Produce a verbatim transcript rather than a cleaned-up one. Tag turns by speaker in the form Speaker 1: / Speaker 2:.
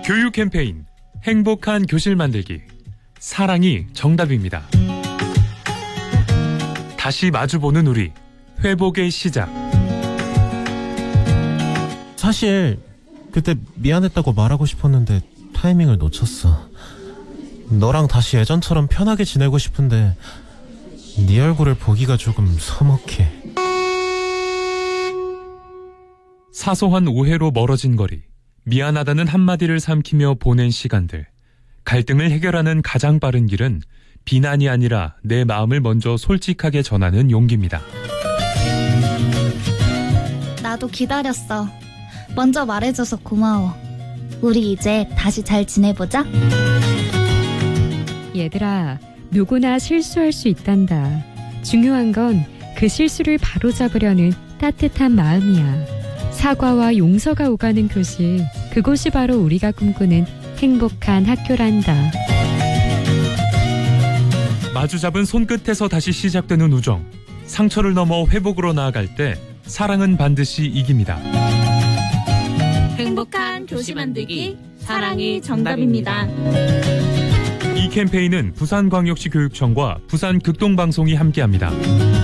Speaker 1: 교육 캠페인 행복한 교실 만들기. 사랑이 정답입니다. 다시 마주보는 우리. 회복의 시작.
Speaker 2: 사실 그때 미안했다고 말하고 싶었는데 타이밍을 놓쳤어. 너랑 다시 예전처럼 편하게 지내고 싶은데 네 얼굴을 보기가 조금 서먹해.
Speaker 1: 사소한 오해로 멀어진 거리. 미안하다는 한마디를 삼키며 보낸 시간들. 갈등을 해결하는 가장 빠른 길은 비난이 아니라 내 마음을 먼저 솔직하게 전하는 용기입니다.
Speaker 3: 나도 기다렸어. 먼저 말해줘서 고마워. 우리 이제 다시 잘 지내보자.
Speaker 4: 얘들아, 누구나 실수할 수 있단다. 중요한 건 그 실수를 바로잡으려는 따뜻한 마음이야. 사과와 용서가 오가는 교실, 그곳이 바로 우리가 꿈꾸는 행복한 학교란다.
Speaker 1: 마주잡은 손끝에서 다시 시작되는 우정. 상처를 넘어 회복으로 나아갈 때 사랑은 반드시 이깁니다.
Speaker 5: 행복한 교실 만들기, 사랑이 정답입니다.
Speaker 1: 이 캠페인은 부산광역시 교육청과 부산극동방송이 함께합니다.